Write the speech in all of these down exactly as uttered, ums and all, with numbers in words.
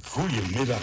Goedemiddag.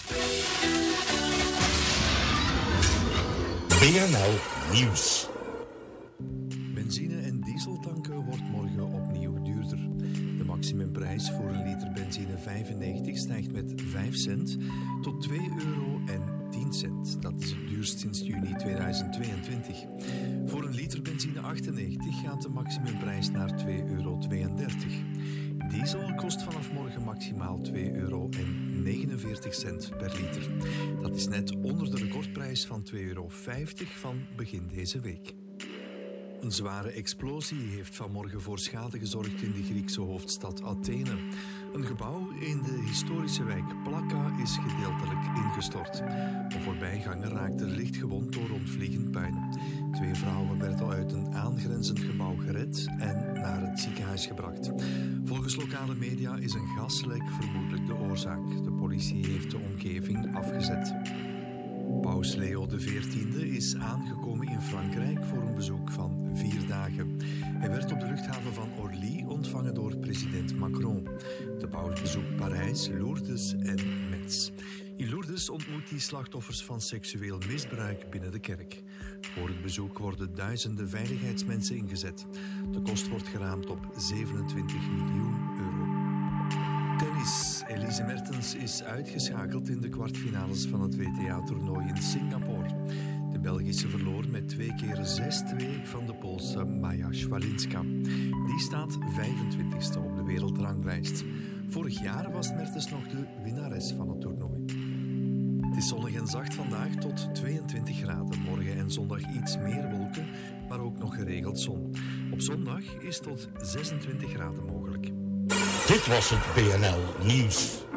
B N L Nieuws. Benzine- en dieseltanken wordt morgen opnieuw duurder. De maximumprijs voor een liter benzine vijfennegentig stijgt met vijf cent tot twee euro en tien cent. Dat is het duurst sinds juni tweeduizend tweeëntwintig. Voor een liter benzine achtennegentig gaat de maximumprijs naar twee euro tweeëndertig. Diesel kost vanaf morgen maximaal twee euro en negenenveertig cent per liter. Dat is net onder de recordprijs van twee euro vijftig van begin deze week. Een zware explosie heeft vanmorgen voor schade gezorgd in de Griekse hoofdstad Athene. Een gebouw in de historische wijk Plaka is gedeeltelijk ingestort. Een voorbijganger raakte licht gewond door ontvliegend puin. Twee vrouwen werden uit een aangrenzend gebouw gered en naar het ziekenhuis gebracht. Volgens lokale media is een gaslek vermoedelijk de oorzaak. De politie heeft de omgeving afgezet. Paus Leo de veertiende is aangekomen in Frankrijk voor een bezoek van vier dagen. Hij werd op de luchthaven van Orly ontvangen door president Macron. De paus bezoekt Parijs, Lourdes en Metz. In Lourdes ontmoet hij slachtoffers van seksueel misbruik binnen de kerk. Voor het bezoek worden duizenden veiligheidsmensen ingezet. De kost wordt geraamd op zevenentwintig miljoen euro. Tennis. Elise Mertens is uitgeschakeld in de kwartfinales van het W T A-toernooi in Singapore. De Belgische verloor met twee keer zes twee van de Poolse Maja Swalinska. Die staat vijfentwintigste op de wereldranglijst. Vorig jaar was Mertens nog de winnares van het toernooi. Het is zonnig en zacht vandaag tot tweeëntwintig graden. Morgen en zondag iets meer wolken, maar ook nog geregeld zon. Op zondag is tot zesentwintig graden mogelijk. Dit was het B N L Nieuws.